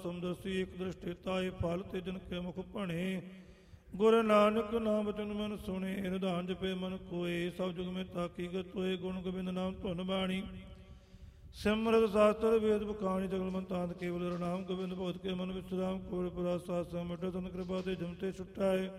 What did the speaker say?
ਸਮਦਸੀ ਇੱਕ ਦ੍ਰਿਸ਼ਟੀ ਤਾਏ ਫਲ ਤੇ ਜਨ ਕੇ ਮੁਖ ਭਣੇ। ਗੁਰ ਨਾਨਕ ਨਾਮ ਬਚਨ ਮਨ ਸੁਣੇ, ਨਿਧਾਨ ਜਪੇ ਮਨ ਕੋਏ। ਸਭ ਜੁਗ ਮੈਂ ਤਾਕੀ ਗਤ ਹੋਏ, ਗੁਣ ਗੋਬਿੰਦ ਨਾਮ ਧੁਨ ਬਾਣੀ। ਸਿਮਰਤ ਸਾਸਤਰ ਵੇਦ ਬਖਾਣੀ, ਜਗਲ ਮੰਤਾਂਤ ਕੇਵਲ ਨਾਮ ਗੋਬਿੰਦ ਭਗਤ ਕੇ ਮਨ ਵਿਸਰਾਮ। ਕੋਲ ਪਰਾਸਾਤ ਸਮਟ ਤਨ ਕਿਰਪਾ ਤੇ ਜਮਤੇ ਛੁਟਾਏ।